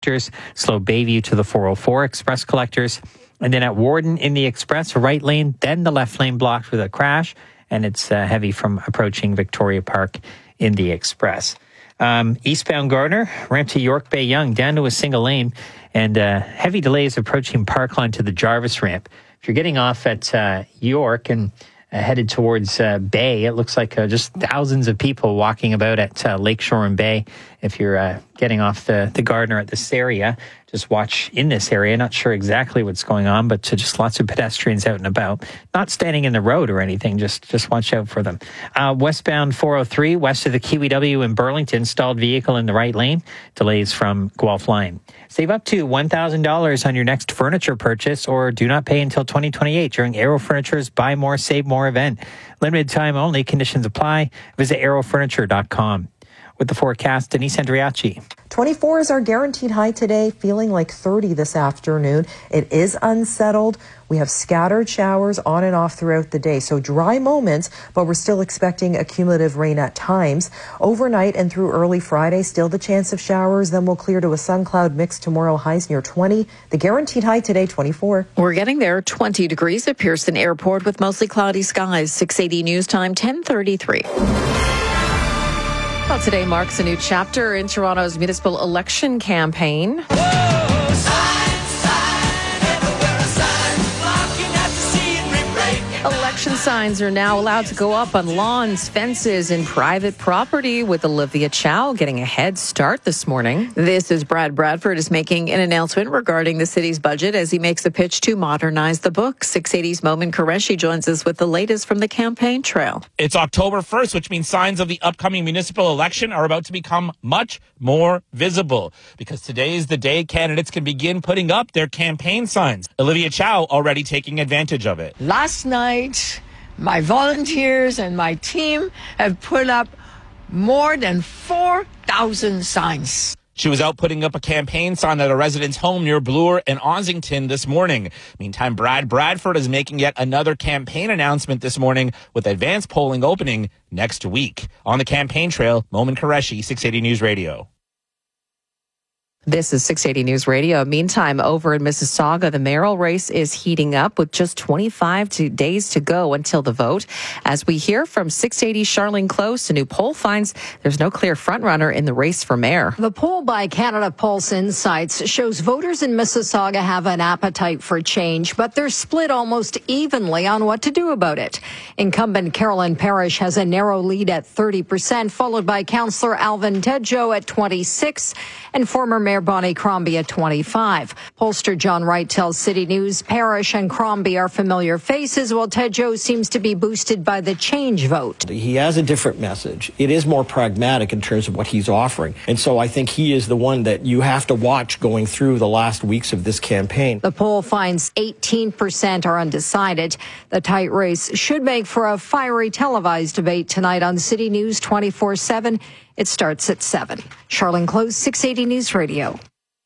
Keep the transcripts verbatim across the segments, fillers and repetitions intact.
collectors. Slow Bayview to the four oh four express collectors. And then at Warden in the express, right lane, then the left lane blocked with a crash. And it's uh, heavy from approaching Victoria Park in the express. Um, eastbound Gardner, ramp to York Bay Yonge, down to a single lane. And uh, heavy delays approaching Parkline to the Jarvis ramp. If you're getting off at uh, York and uh, headed towards uh, Bay, it looks like uh, just thousands of people walking about at uh, Lakeshore and Bay. If you're uh, getting off the, the Gardner at this area, just watch in this area. Not sure exactly what's going on, but to just lots of pedestrians out and about. Not standing in the road or anything, just just watch out for them. Uh, westbound four oh three, west of the Kiwi W in Burlington, stalled vehicle in the right lane. Delays from Guelph Line. Save up to one thousand dollars on your next furniture purchase or do not pay until twenty twenty-eight during Aero Furniture's Buy More, Save More event. Limited time only. Conditions apply. Visit aero furniture dot com. With the forecast, Denise Andriachi. twenty-four is our guaranteed high today, feeling like thirty this afternoon. It is unsettled. We have scattered showers on and off throughout the day, so dry moments, but we're still expecting accumulative rain at times. Overnight and through early Friday, still the chance of showers, then we'll clear to a sun-cloud mix tomorrow, highs near twenty. The guaranteed high today, twenty-four. We're getting there, twenty degrees at Pearson Airport with mostly cloudy skies. six eighty News Time, ten thirty-three. Well, today marks a new chapter in Toronto's municipal election campaign. Whoa, sign, sign, everywhere a sign, blocking out to see it re-break. Election signs are now allowed to go up on lawns, fences, and private property, with Olivia Chow getting a head start this morning. This is Brad Bradford is making an announcement regarding the city's budget as he makes a pitch to modernize the book. six eighty's Momin Qureshi joins us with the latest from the campaign trail. It's October first, which means signs of the upcoming municipal election are about to become much more visible, because today is the day candidates can begin putting up their campaign signs. Olivia Chow already taking advantage of it. Last night, my volunteers and my team have put up more than four thousand signs. She was out putting up a campaign sign at a resident's home near Bloor and Ossington this morning. Meantime, Brad Bradford is making yet another campaign announcement this morning, with advanced polling opening next week. On the campaign trail, Momin Qureshi, six eighty News Radio. This is six eighty News Radio. Meantime, over in Mississauga, the mayoral race is heating up with just twenty-five to days to go until the vote. As we hear from six eighty Charlene Close, a new poll finds there's no clear frontrunner in the race for mayor. The poll by Canada Pulse Insights shows voters in Mississauga have an appetite for change, but they're split almost evenly on what to do about it. Incumbent Carolyn Parrish has a narrow lead at thirty percent, followed by Councillor Alvin Tedjo at twenty-six and former Mayor Bonnie Crombie at twenty-five. Pollster John Wright tells City News Parrish and Crombie are familiar faces, while Tedjo seems to be boosted by the change vote. He has a different message. It is more pragmatic in terms of what he's offering. And so I think he is the one that you have to watch going through the last weeks of this campaign. The poll finds eighteen percent are undecided. The tight race should make for a fiery televised debate tonight on City News twenty-four seven. It starts at seven. Charlene Close, six eighty News Radio.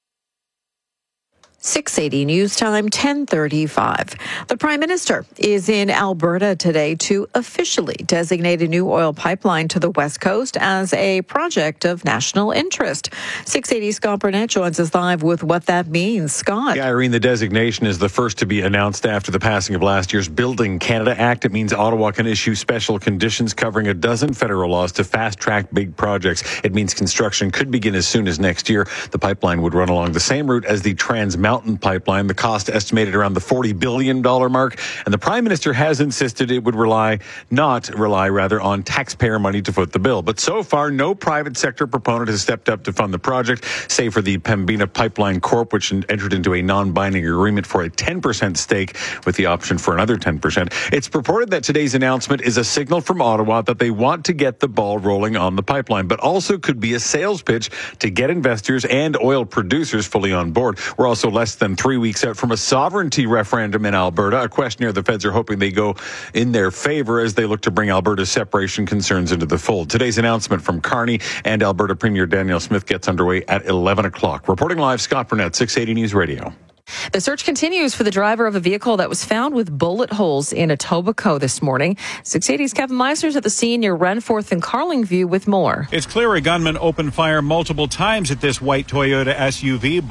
six eighty News Time, ten thirty-five. The Prime Minister is in Alberta today to officially designate a new oil pipeline to the West Coast as a project of national interest. six eighty Scott Burnett joins us live with what that means. Scott. Yeah, Irene, the designation is the first to be announced after the passing of last year's Building Canada Act. It means Ottawa can issue special conditions covering a dozen federal laws to fast-track big projects. It means construction could begin as soon as next year. The pipeline would run along the same route as the Trans Mountain Mountain Pipeline, the cost estimated around the forty billion dollars mark. And the Prime Minister has insisted it would rely, not rely rather, on taxpayer money to foot the bill. But so far, no private sector proponent has stepped up to fund the project, save for the Pembina Pipeline Corp, which entered into a non-binding agreement for a ten percent stake with the option for another ten percent. It's purported that today's announcement is a signal from Ottawa that they want to get the ball rolling on the pipeline, but also could be a sales pitch to get investors and oil producers fully on board. We're also less than three weeks out from a sovereignty referendum in Alberta, a questionnaire the feds are hoping they go in their favor as they look to bring Alberta's separation concerns into the fold. Today's announcement from Carney and Alberta Premier Danielle Smith gets underway at eleven o'clock. Reporting live, Scott Burnett, six eighty News Radio. The search continues for the driver of a vehicle that was found with bullet holes in Etobicoke this morning. six eighty's Kevin Meisner's at the scene near Renforth and Carlingview with more. It's clear a gunman opened fire multiple times at this white Toyota S U V.